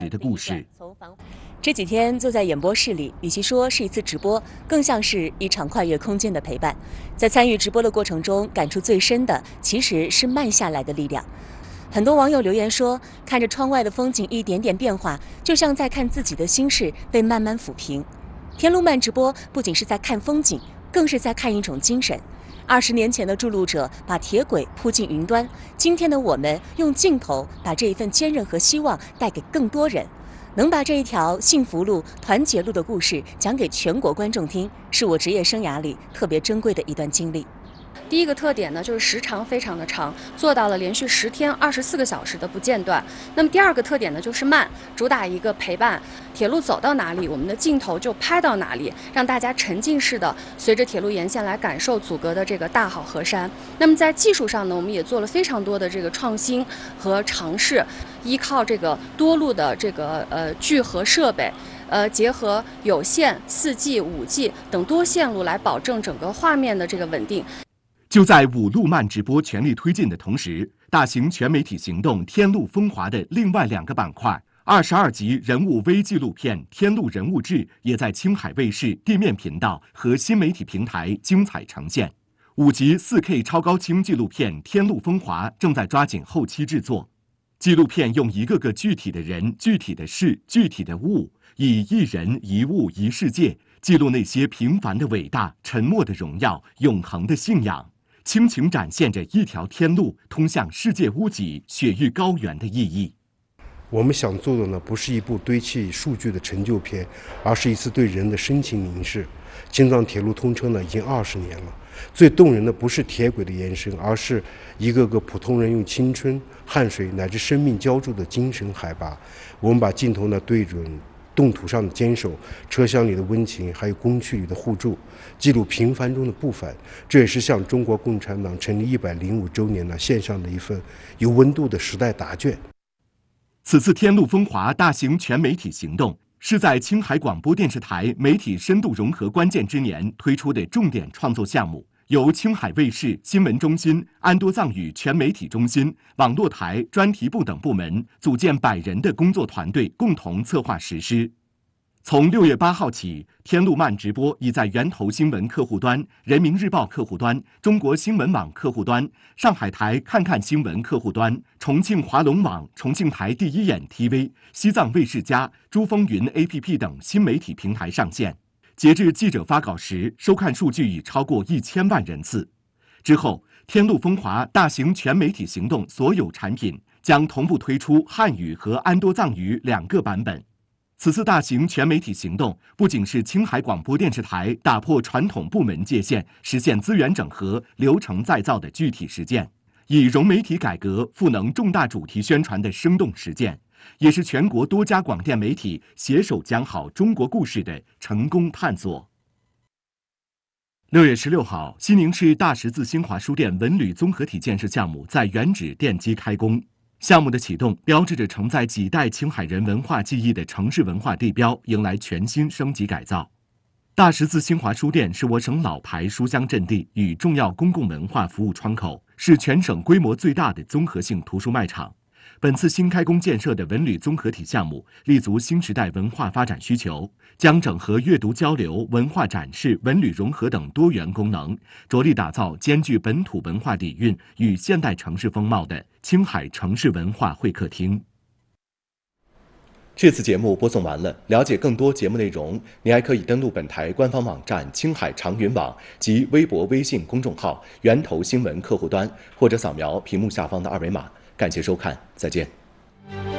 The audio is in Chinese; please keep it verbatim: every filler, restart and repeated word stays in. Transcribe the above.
的故事。 这几天坐在演播室里，与其说是一次直播，更像是一场跨越空间的陪伴。在参与直播的过程中，感触最深的其实是慢下来的力量。很多网友留言说，看着窗外的风景一点点变化，就像在看自己的心事被慢慢抚平。天路慢直播不仅是在看风景，更是在看一种精神。二十年前的筑路者把铁轨铺进云端，今天的我们用镜头把这一份坚韧和希望带给更多人。能把这一条幸福路、团结路的故事讲给全国观众听，是我职业生涯里特别珍贵的一段经历。 第一个特点呢，就是时长非常的长，做到了连续十天二十四个小时的不间断。那么第二个特点呢，就是慢，主打一个陪伴。铁路走到哪里，我们的镜头就拍到哪里，让大家沉浸式的随着铁路沿线来感受阻隔的这个大好河山。那么在技术上呢，我们也做了非常多的这个创新和尝试，依靠这个多路的这个呃聚合设备。呃，结合有线、四 G、五 G 等多线路来保证整个画面的这个稳定。 就在五路慢直播全力推进的同时，大型全媒体行动《天路风华》的另外两个板块二十二集人物微纪录片《天路人物志》也在青海卫视地面频道和新媒体平台精彩呈现。五集 四K 超高清纪录片《天路风华》正在抓紧后期制作。纪录片用一个个具体的人、具体的事、具体的物，以一人一物一世界，记录那些平凡的伟大、沉默的荣耀、永恒的信仰，倾情展现着一条天路通向世界屋脊、雪域高原的意义。 我们想做的呢，不是一部堆砌数据的成就片，而是一次对人的深情凝视。京藏铁路通车呢，已经二十年了。最动人的不是铁轨的延伸，而是一个个普通人用青春、汗水乃至生命浇筑的精神海拔。我们把镜头呢对准冻土上的坚守，车厢里的温情，还有工区里的互助，记录平凡中的不凡。这也是向中国共产党成立一百零五周年呢献上的一份有温度的时代答卷。 此次天路风华大型全媒体行动，是在青海广播电视台媒体深度融合关键之年推出的重点创作项目，由青海卫视新闻中心、安多藏语全媒体中心、网络台、专题部等部门组建百人的工作团队共同策划实施。从六月八号起，天路慢直播已在源头新闻客户端、人民日报客户端、中国新闻网客户端、上海台看看新闻客户端、重庆华龙网、重庆台第一眼 T V、西藏卫视加、珠峰云 A P P 等新媒体平台上线。截至记者发稿时，收看数据已超过一千万人次。之后，天路风华大型全媒体行动所有产品将同步推出汉语和安多藏语两个版本。此次大型全媒体行动不仅是青海广播电视台打破传统部门界限、实现资源整合、流程再造的具体实践，以融媒体改革赋能重大主题宣传的生动实践，也是全国多家广电媒体携手讲好中国故事的成功探索。六月十六号，西宁市大十字新华书店文旅综合体建设项目在原址奠基开工。项目的启动，标志着承载几代青海人文化记忆的城市文化地标迎来全新升级改造。大十字新华书店是我省老牌书香阵地与重要公共文化服务窗口，是全省规模最大的综合性图书卖场。本次新开工建设的文旅综合体项目，立足新时代文化发展需求，将整合阅读交流、文化展示、文旅融合等多元功能，着力打造兼具本土文化底蕴与现代城市风貌的青海城市文化会客厅。这次节目播送完了，了解更多节目内容，您还可以登录本台官方网站青海长云网及微博、微信公众号源头新闻客户端，或者扫描屏幕下方的二维码。感谢收看，再见。